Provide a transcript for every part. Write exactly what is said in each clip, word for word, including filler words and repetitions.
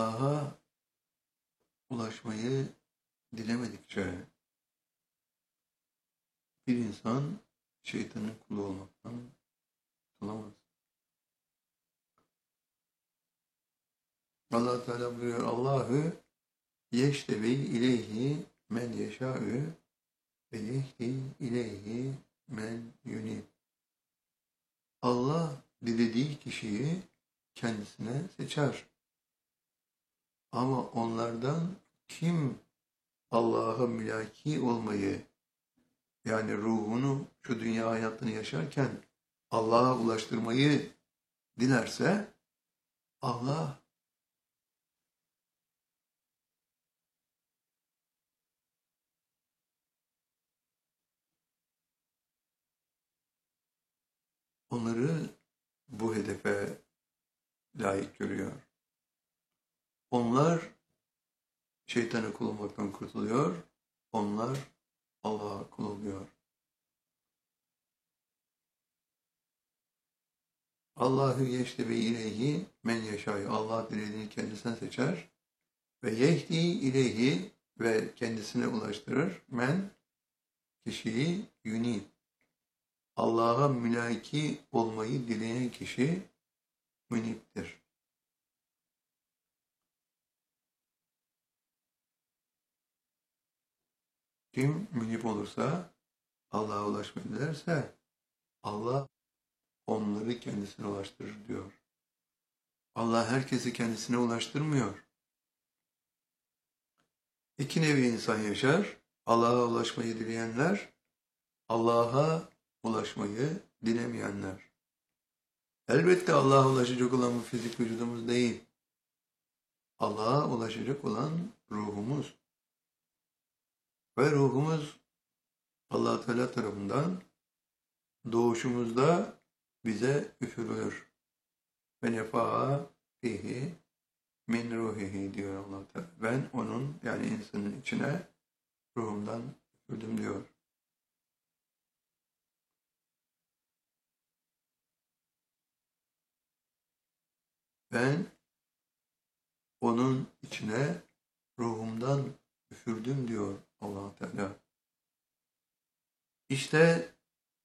Allah'a ulaşmayı dilemedikçe bir insan şeytanın kulu olmaktan kurtulamaz. Allah Teala buyuruyor, Allahu yeştevi ileyhi men yeşâ'ü ve yehdi ileyhi men yunib. Allah dilediği kişiyi kendisine seçer. Ama onlardan kim Allah'a mülaki olmayı, yani ruhunu şu dünya hayatını yaşarken Allah'a ulaştırmayı dilerse, Allah onları bu hedefe layık görüyor. Onlar şeytana kul olmaktan kurtuluyor, onlar Allah'a kul oluyor. Allahu yeştebi ileyhi men yeşâ'yı. Allah dilediğini kendisine seçer ve yehdi ileyhi ve kendisine ulaştırır. Men kişiyi yunib. Allah'a mülaki olmayı dileyen kişi müniptir. Kim münip olursa, Allah'a ulaşmayı dilerse, Allah onları kendisine ulaştırır diyor. Allah herkesi kendisine ulaştırmıyor. İki nevi insan yaşar. Allah'a ulaşmayı dileyenler, Allah'a ulaşmayı dilemeyenler. Elbette Allah'a ulaşacak olan bu fizik vücudumuz değil. Allah'a ulaşacak olan ruhumuz. Ve ruhumuz Allah Teala tarafından doğuşumuzda bize üfürülür. Ve nefa'a fihi min ruhihi diyor Allah Teala. Ben onun, yani insanın içine ruhumdan üfürdüm diyor. Ben onun içine ruhumdan üfürdüm diyor Allah Teala. İşte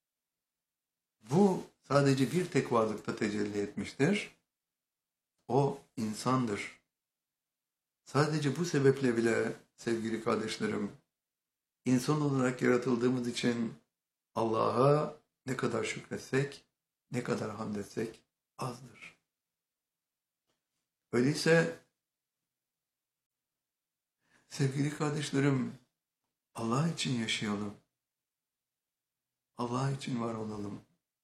bu sadece bir tek varlıkta tecelli etmiştir. O insandır. Sadece bu sebeple bile sevgili kardeşlerim, insan olarak yaratıldığımız için Allah'a ne kadar şükretsek, ne kadar hamd etsek azdır. Öyleyse sevgili kardeşlerim, Allah için yaşayalım. Allah için var olalım.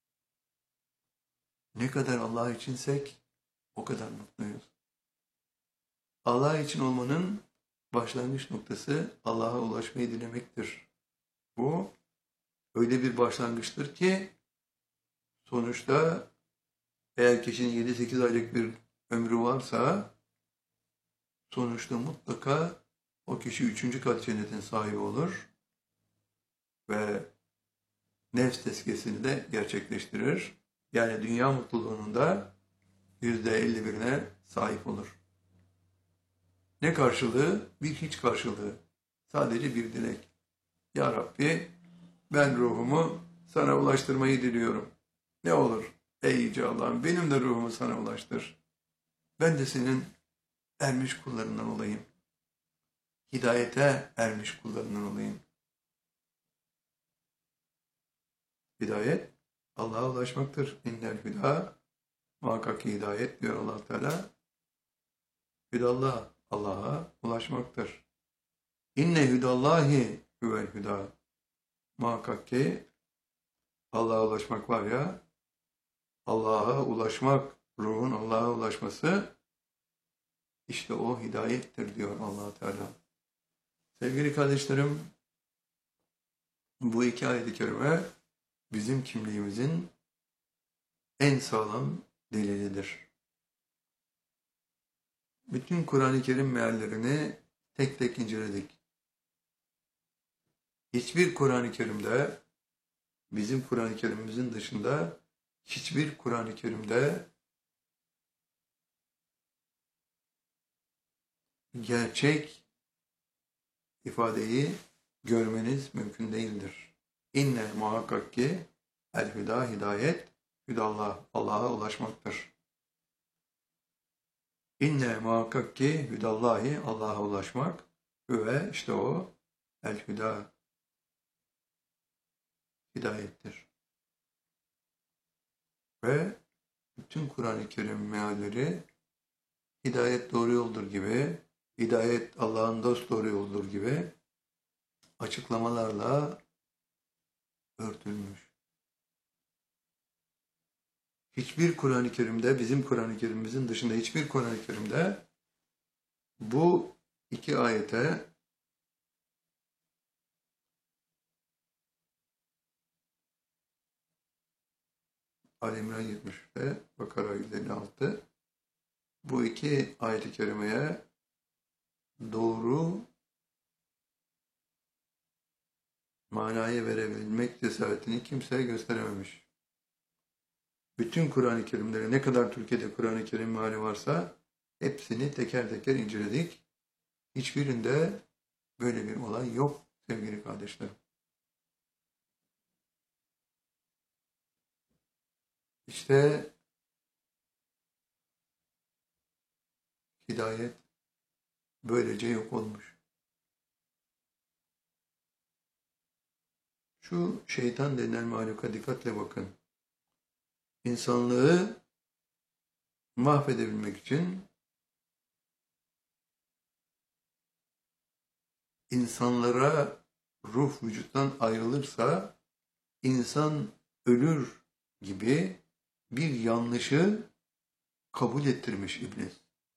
Ne kadar Allah içinsek o kadar mutluyuz. Allah için olmanın başlangıç noktası Allah'a ulaşmayı dilemektir. Bu öyle bir başlangıçtır ki sonuçta eğer kişinin yedi sekiz aylık bir ömrü varsa sonuçta mutlaka o kişi üçüncü kat cennetin sahibi olur ve nefs tezkiyesini de gerçekleştirir. Yani dünya mutluluğunun da yüzde elli birine sahip olur. Ne karşılığı? Bir hiç karşılığı. Sadece bir dilek. Ya Rabbi, ben ruhumu sana ulaştırmayı diliyorum. Ne olur? Ey Yüce Allah'ım, benim de ruhumu sana ulaştır. Ben de senin ermiş kullarından olayım. Hidayete ermiş kullarından olayım. Hidayet Allah'a ulaşmaktır. İnnel hüda, muhakkak ki hidayet diyor Allah Teala. Hüdallah, Allah'a ulaşmaktır. İnne hüdallahi huvel hüda. Muhakkak ki Allah'a ulaşmak var ya, Allah'a ulaşmak, ruhun Allah'a ulaşması, işte o hidayettir diyor Allah Teala. Sevgili kardeşlerim, bu iki ayet-i kerime bizim kimliğimizin en sağlam delilidir. Bütün Kur'an-ı Kerim meallerini tek tek inceledik. Hiçbir Kur'an-ı Kerim'de, bizim Kur'an-ı Kerim'imizin dışında hiçbir Kur'an-ı Kerim'de gerçek ifadeyi görmeniz mümkün değildir. İnne muhakkak ki el hüda hidayet, hüdallah Allah'a ulaşmaktır. İnne muhakkak ki hüdallahi Allah'a ulaşmak ve işte o el hüda hidayettir. Ve bütün Kur'an-ı Kerim mealleri hidayet doğru yoldur gibi, hidayet Allah'ın dost doğru yoldur gibi açıklamalarla örtülmüş. Hiçbir Kur'an-ı Kerim'de, bizim Kur'an-ı Kerim'imizin dışında hiçbir Kur'an-ı Kerim'de bu iki ayete Ali İmran yetmiş ve Bakara yüz elli altı bu iki ayet-i kerimeye doğru manayı verebilmek cesaretini kimseye gösterememiş. Bütün Kur'an-ı Kerimleri ne kadar Türkiye'de Kur'an-ı Kerim meali varsa hepsini teker teker inceledik. Hiçbirinde böyle bir olay yok sevgili kardeşlerim. İşte hidayet böylece yok olmuş. Şu şeytan denilen mahluka dikkatle bakın. İnsanlığı mahvedebilmek için insanlara ruh vücuttan ayrılırsa insan ölür gibi bir yanlışı kabul ettirmiş iblis.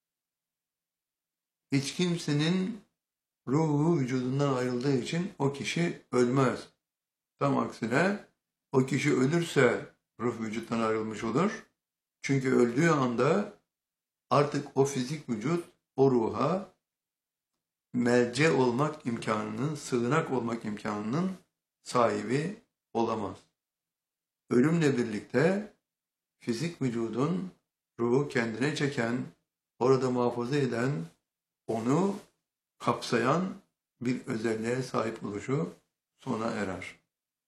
Hiç kimsenin ruhu vücudundan ayrıldığı için o kişi ölmez. Tam aksine o kişi ölürse ruh vücuttan ayrılmış olur. Çünkü öldüğü anda artık o fizik vücut o ruha melce olmak imkanının, sığınak olmak imkanının sahibi olamaz. Ölümle birlikte fizik vücudun ruhu kendine çeken, orada muhafaza eden, onu kapsayan bir özelliğe sahip oluşu sona erer.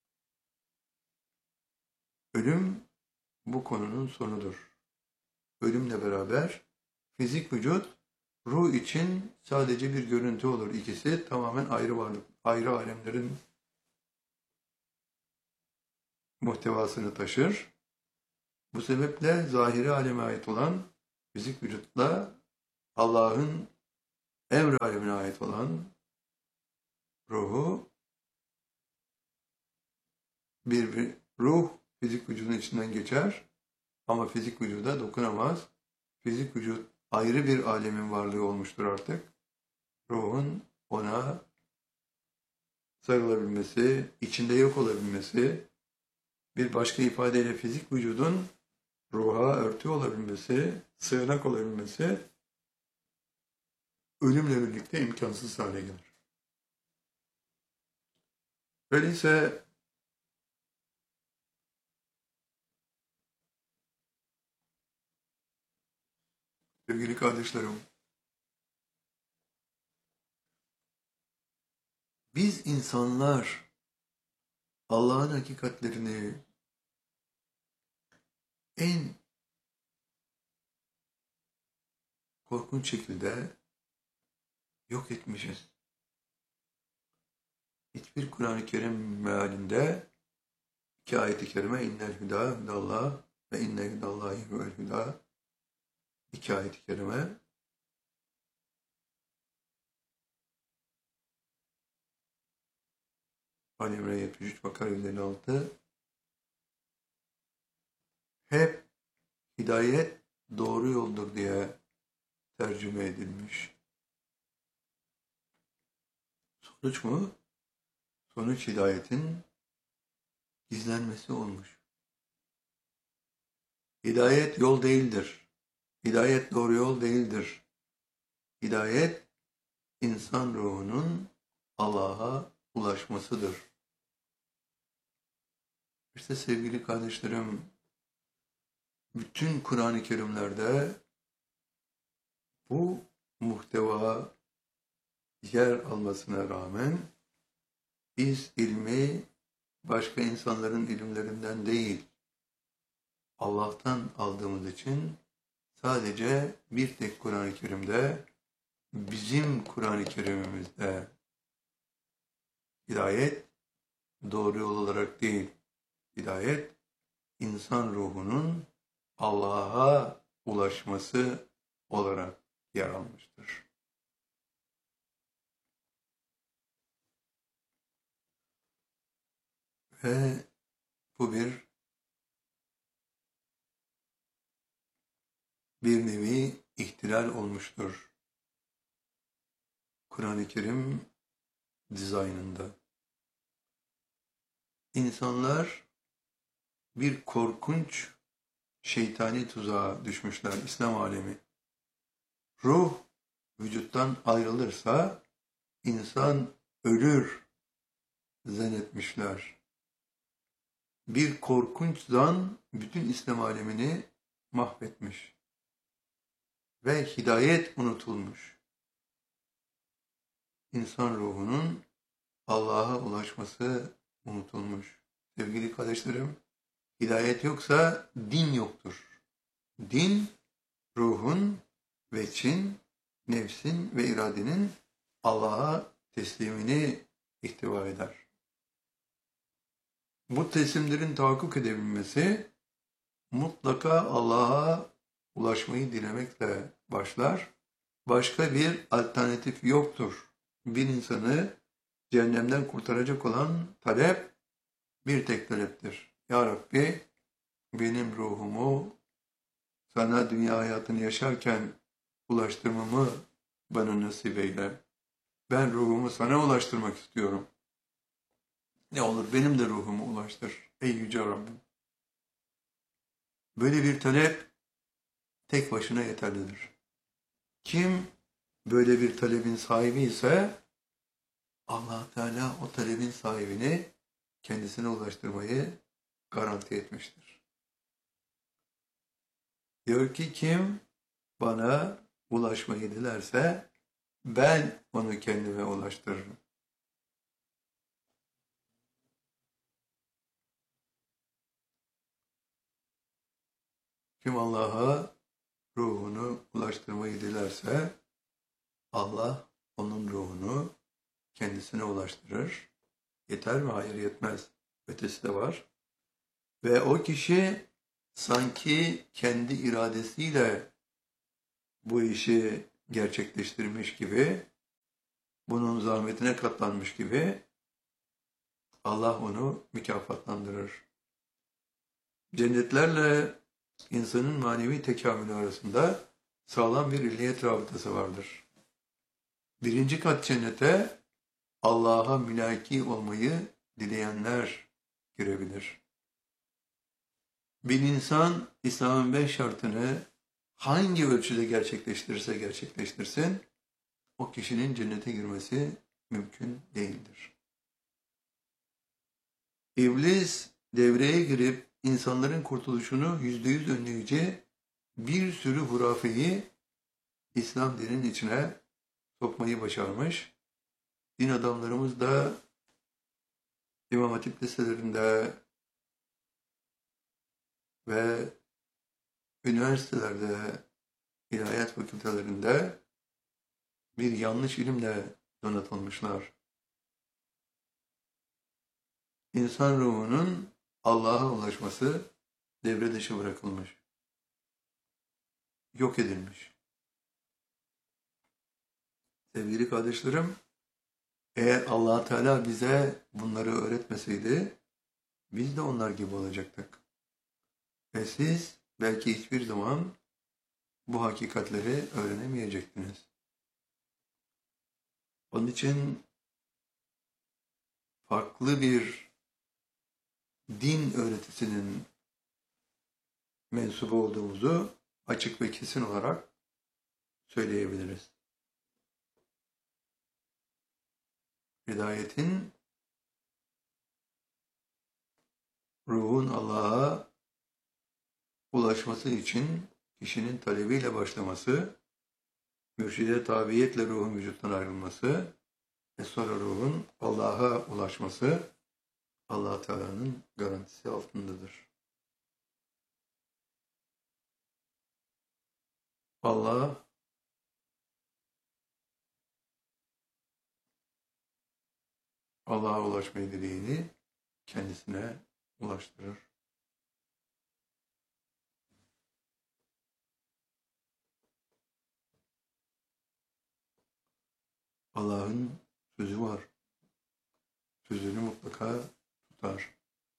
Ölüm bu konunun sonudur. Ölümle beraber fizik vücut ruh için sadece bir görüntü olur. İkisi tamamen ayrı varlık, ayrı alemlerin muhtevasını taşır. Bu sebeple zahiri aleme ait olan fizik vücutla Allah'ın emr alemine ait olan ruhu bir, bir ruh fizik vücudun içinden geçer ama fizik vücuda dokunamaz. Fizik vücut ayrı bir alemin varlığı olmuştur artık. Ruhun ona sarılabilmesi, içinde yok olabilmesi, bir başka ifadeyle fizik vücudun ruha örtü olabilmesi, sığınak olabilmesi ölümle birlikte imkansız hale gelir. Öyleyse sevgili kardeşlerim, biz insanlar Allah'ın hakikatlerini en korkunç şekilde yok etmişiz. Hiçbir Kur'an-ı Kerim mealinde iki ayet-i kerime innel hüda hüdallah ve inne hüdallahi huvel hüda iki ayet-i kerime Ali İmran yetmiş üç Bakara yüz elli altı hep hidayet doğru yoldur diye tercüme edilmiş. Sonuç mu? Sonuç hidayetin gizlenmesi olmuş. Hidayet yol değildir. Hidayet doğru yol değildir. Hidayet insan ruhunun Allah'a ulaşmasıdır. İşte sevgili kardeşlerim, bütün Kur'an-ı Kerimlerde bu muhteva yer almasına rağmen biz ilmi başka insanların ilimlerinden değil, Allah'tan aldığımız için sadece bir tek Kur'an-ı Kerim'de, bizim Kur'an-ı Kerim'imizde hidayet doğru yol olarak değil, hidayet insan ruhunun Allah'a ulaşması olarak yer almıştır. Ve bu bir bir nevi ihtilal olmuştur Kur'an-ı Kerim dizaynında. İnsanlar bir korkunç şeytani tuzağa düşmüşler, İslam alemi. Ruh vücuttan ayrılırsa insan ölür zannetmişler. Bir korkunç zan bütün İslam alemini mahvetmiş. Ve hidayet unutulmuş. İnsan ruhunun Allah'a ulaşması unutulmuş. Sevgili kardeşlerim, hidayet yoksa din yoktur. Din, ruhun, veçin, nefsin ve iradenin Allah'a teslimini ihtiva eder. Bu teslimlerin tahakkuk edebilmesi mutlaka Allah'a ulaşmayı dilemekle başlar. Başka bir alternatif yoktur. Bir insanı cehennemden kurtaracak olan talep bir tek taleptir. Ya Rabbi, benim ruhumu sana dünya hayatını yaşarken ulaştırmamı bana nasip eyle. Ben ruhumu sana ulaştırmak istiyorum. Ne olur benim de ruhumu ulaştır ey yüce Rabbim. Böyle bir talep tek başına yeterlidir. Kim böyle bir talebin sahibi ise Allah Teala o talebin sahibini kendisine ulaştırmayı garanti etmiştir. Diyor ki kim bana ulaşmayı dilerse ben onu kendime ulaştırırım. Kim Allah'a ruhunu ulaştırmayı dilerse Allah onun ruhunu kendisine ulaştırır. Yeter mi? Hayır, yetmez. Ötesi de var. Ve o kişi sanki kendi iradesiyle bu işi gerçekleştirmiş gibi, bunun zahmetine katlanmış gibi Allah onu mükafatlandırır. Cennetlerle insanın manevi tekamülü arasında sağlam bir illiyet rabıtası vardır. Birinci kat cennete Allah'a mülaki olmayı dileyenler girebilir. Bir insan İslam'ın beş şartını hangi ölçüde gerçekleştirirse gerçekleştirsin, o kişinin cennete girmesi mümkün değildir. İblis devreye girip insanların kurtuluşunu yüzde yüz önleyici bir sürü hurafeyi İslam dininin içine sokmayı başarmış. Din adamlarımız da İmam Hatip liselerinde ve üniversitelerde, ilahiyat fakültelerinde bir yanlış ilimle donatılmışlar. İnsan ruhunun Allah'a ulaşması devre dışı bırakılmış. Yok edilmiş. Sevgili kardeşlerim, eğer Allah Teala bize bunları öğretmeseydi, biz de onlar gibi olacaktık. Ve siz belki hiçbir zaman bu hakikatleri öğrenemeyecektiniz. Onun için farklı bir din öğretisinin mensubu olduğumuzu açık ve kesin olarak söyleyebiliriz. Hidayetin ruhun Allah'a ulaşması için kişinin talebiyle başlaması mürşide tabiiyetle ruhun vücuttan ayrılması ve sonra ruhun Allah'a ulaşması Allah Teala'nın garantisi altındadır. Allah Allah'a ulaşmayı dileyeni kendisine ulaştırır. Allah'ın sözü var. Sözünü mutlaka tutar.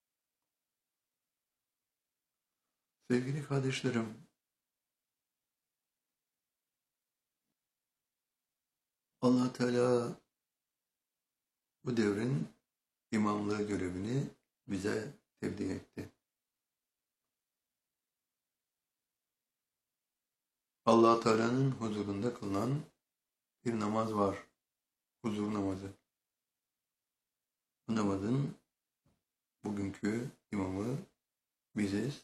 Sevgili kardeşlerim, Allah Teala bu devrin imamlığı görevini bize tevdi etti. Allah Teala'nın huzurunda kılınan bir namaz var. Huzur namazı. Bu namazın bugünkü imamı biziz.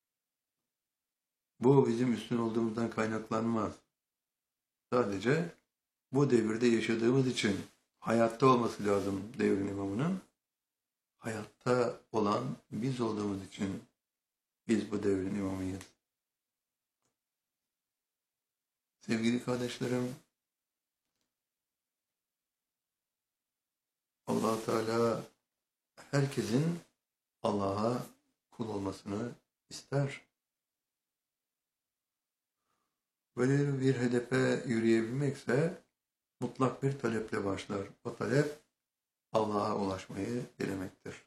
Bu bizim üstün olduğumuzdan kaynaklanmaz. Sadece bu devirde yaşadığımız için hayatta olması lazım devrin imamının. Hayatta olan biz olduğumuz için biz bu devrin imamıyız. Sevgili kardeşlerim, Allah Teala herkesin Allah'a kul olmasını ister. Böyle bir hedefe yürüyebilmekse mutlak bir taleple başlar. O talep Allah'a ulaşmayı dilemektir.